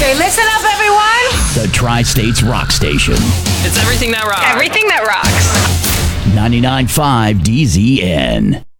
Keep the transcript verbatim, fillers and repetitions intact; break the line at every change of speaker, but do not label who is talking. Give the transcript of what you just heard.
Okay, listen up, everyone.
The Tri-States Rock Station.
It's everything that rocks.
Everything that rocks.
ninety-nine point five D Z N.